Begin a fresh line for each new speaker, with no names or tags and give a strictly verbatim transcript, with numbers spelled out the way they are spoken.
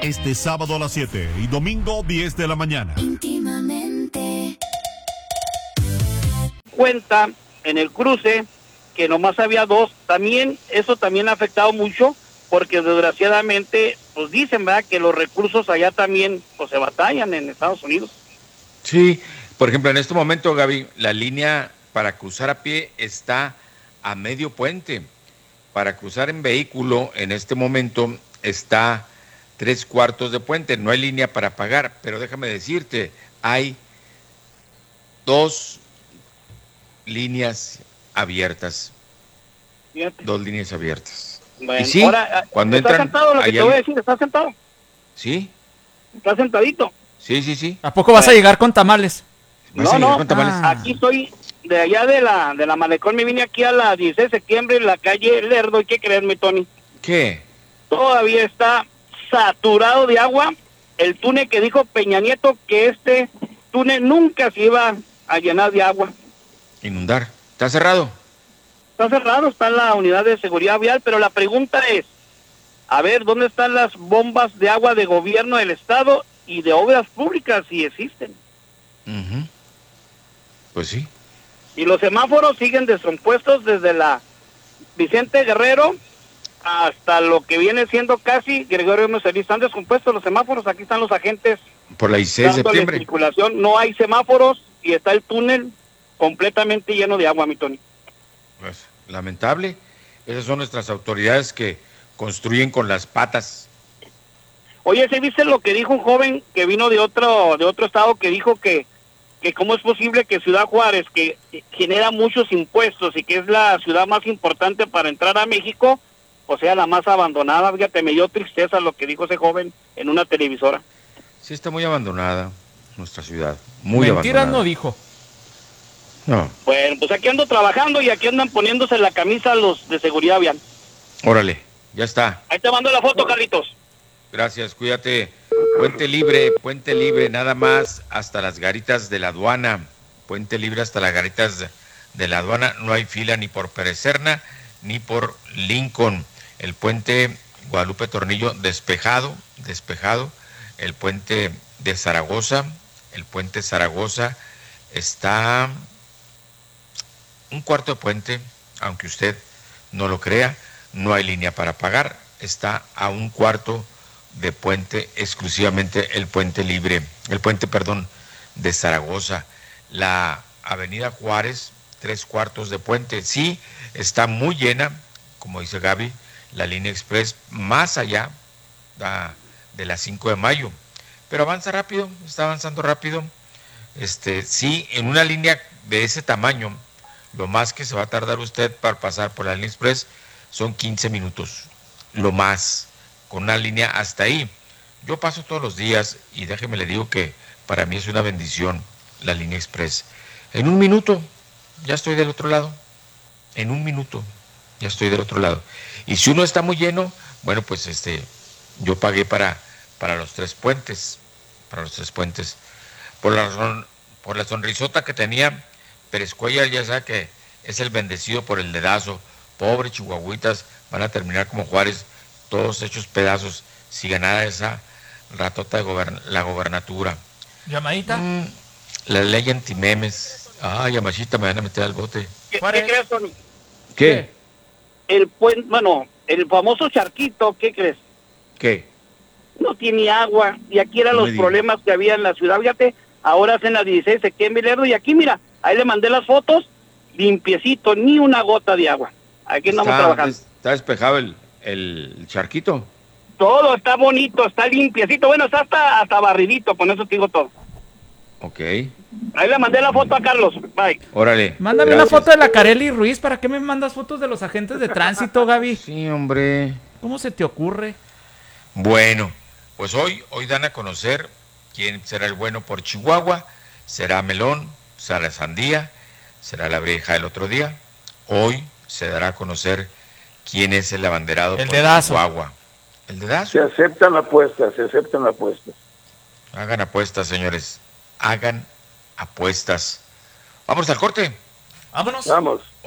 este sábado a las siete y domingo diez de la mañana.
Íntimamente.
Cuenta en el cruce que nomás había dos. También, eso también ha afectado mucho, porque desgraciadamente, pues dicen, ¿verdad?, que los recursos allá también, pues se batallan en Estados Unidos.
Sí, por ejemplo, en este momento, Gaby, la línea para cruzar a pie está a medio puente. Para cruzar en vehículo, en este momento, está tres cuartos de puente. No hay línea para pagar, pero déjame decirte, hay dos líneas abiertas.
Fíjate.
Dos líneas abiertas.
Bueno,
y sí,
ahora,
cuando
¿estás
entran...
sentado? Lo que
hay
te voy a
al-
decir, ¿estás sentado?
Sí,
¿Estás sentadito?
sí, sí, sí.
¿A poco vas a llegar con tamales?
¿Vas
No,
a llegar
no.
con tamales?
Ah.
Aquí estoy, de allá de la de la Malecón, me vine aquí a la dieciséis de septiembre, en la calle Lerdo. ¿Y qué crees, mi Tony?
¿Qué?
Todavía está saturado de agua. El túnel que dijo Peña Nieto que este túnel nunca se iba a llenar de agua.
Inundar. ¿Está cerrado?
Está cerrado, está en la unidad de seguridad vial, pero la pregunta es, a ver, ¿dónde están las bombas de agua de gobierno del estado y de obras públicas, si existen?
Ujú. Pues sí.
Y los semáforos siguen descompuestos desde la Vicente Guerrero hasta lo que viene siendo casi Gregorio Mesolí. Están descompuestos los semáforos, aquí están los agentes
Por la dieciséis de
dándole
septiembre.
circulación, no hay semáforos y está el túnel completamente lleno de agua, mi Tony.
Pues, lamentable. Esas son nuestras autoridades que construyen con las patas.
Oye, ¿sí viste lo que dijo un joven que vino de otro de otro estado, que dijo que que cómo es posible que Ciudad Juárez, que genera muchos impuestos y que es la ciudad más importante para entrar a México, o sea, la más abandonada? Fíjate, me dio tristeza lo que dijo ese joven en una televisora.
Sí, está muy abandonada nuestra ciudad. Muy
Mentiras
abandonada.
no dijo.
No,
Bueno, pues aquí ando trabajando y aquí andan poniéndose la camisa los de seguridad vial.
órale, ya está.
Ahí te mando la foto, Carlitos.
Gracias, cuídate. Puente libre, puente libre, nada más hasta las garitas de la aduana. Puente libre hasta las garitas de, de la aduana. No hay fila ni por Pérez Serna ni por Lincoln. El puente Guadalupe Tornillo despejado, despejado. El puente de Zaragoza, el puente Zaragoza está un cuarto de puente, aunque usted no lo crea, no hay línea para pagar, está a un cuarto de puente, exclusivamente el puente libre, el puente, perdón, de Zaragoza. La avenida Juárez, tres cuartos de puente, sí, está muy llena, como dice Gaby, la línea express más allá ah, de las cinco de mayo, pero avanza rápido, está avanzando rápido. Este, sí, en una línea de ese tamaño, lo más que se va a tardar usted para pasar por la línea express son quince minutos, lo más, con una línea hasta ahí. Yo paso todos los días y déjeme le digo que para mí es una bendición la línea express. En un minuto ya estoy del otro lado, en un minuto ya estoy del otro lado. Y si uno está muy lleno, bueno, pues este, yo pagué para, para los tres puentes, para los tres puentes. Por la, razón, por la sonrisota que tenía Pérez Cuellar, ya sabe que es el bendecido por el dedazo. Pobres chihuahuitas, van a terminar como Juárez, todos hechos pedazos, si ganara esa ratota de gobern la gobernatura.
¿Llamadita?
Mm, la ley antimemes. Ay, Yamachita, me van a meter al bote.
¿Qué,
Juárez.
¿qué crees, Tony?
¿Qué?
El puente, bueno, el famoso charquito, ¿qué crees?
¿Qué?
No tiene agua, y aquí eran
No me
los
digas.
problemas que había en la ciudad. Fíjate, ahora hacen la dieciséis de septiembre, Lerdo, y aquí mira, ahí le mandé las fotos, limpiecito, ni una gota de agua. Aquí andamos
Está,
trabajando.
está despejado el, el charquito.
Todo está bonito, está limpiecito, bueno, está hasta, hasta barridito, con eso te digo todo.
Ok,
Ahí le mandé la foto a Carlos, bye.
órale.
Mándame
gracias.
una foto de la Carely Ruiz. ¿Para qué me mandas fotos de los agentes de tránsito, Gaby?
Sí, hombre.
¿Cómo se te ocurre?
Bueno, pues hoy, hoy dan a conocer quién será el bueno por Chihuahua. Será Melón, será Sandía, será la Brieja el otro día. Hoy se dará a conocer quién es el abanderado
El
por
dedazo.
Chihuahua. El dedazo.
Se aceptan apuestas, se aceptan apuestas.
Hagan apuestas, señores. Hagan apuestas. Vamos al corte.
Vámonos.
Vamos.